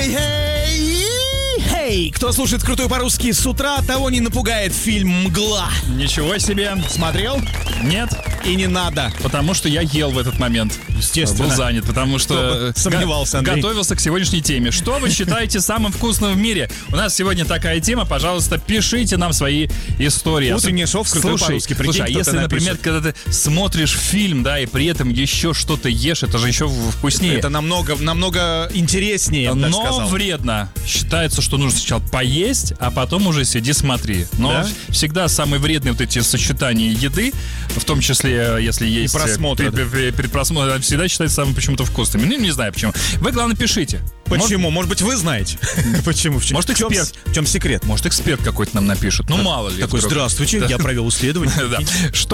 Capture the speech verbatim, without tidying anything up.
Хей-хей! Хей! Кто слушает крутой по-русски с утра, того не напугает фильм «Мгла». Ничего себе. Смотрел? Нет. И не надо. Потому что я ел в этот момент. Естественно. Был занят, потому что сомневался, Андрей. Готовился к сегодняшней теме. Что вы считаете самым вкусным в мире? У нас сегодня такая тема. Пожалуйста, пишите нам свои истории. Утреннее шоу в крутой Слушай, по-русски. Прикинь, слушай, а если, например, когда ты смотришь фильм, да, и при этом еще что-то ешь, это же еще вкуснее. Это намного, намного интереснее, я бы так Но сказал. вредно. Считается, что нужно сначала поесть, а потом уже сиди, смотри. Но Да? всегда самые вредные вот эти сочетания еды, в том числе, если есть просмотра, перед, перед- перед просмотром, всегда считаются самыми почему-то вкусными. Ну, не знаю почему. Вы, главное, пишите. Почему? Может быть, вы знаете? Почему? В чем- Может, в чем- эксперт. В чем секрет? Может, эксперт какой-то нам напишет. Ну, мало ли. Такой, вдруг. здравствуйте, я провел исследование. Да. Что